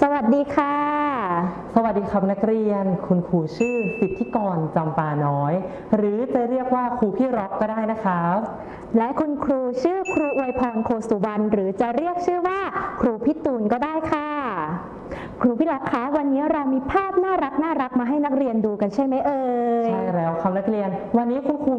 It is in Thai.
สวัสดีค่ะสวัสดีครับนักเรียนคุณครูชื่อสิทธิกรจำปาน้อยหรือจะเรียกว่าครูพี่ร็อกก็ได้นะครับและคุณครูชื่อครูอวยพรโคสุวรรณหรือจะเรียกชื่อว่าครูพี่ตูนก็ได้ค่ะครูพี่รักคะวันนี้เรามีภาพน่ารักมาให้นักเรียนดูกันใช่ไหมเอ่ยใช่แล้วครับนักเรียนวันนี้คุณครู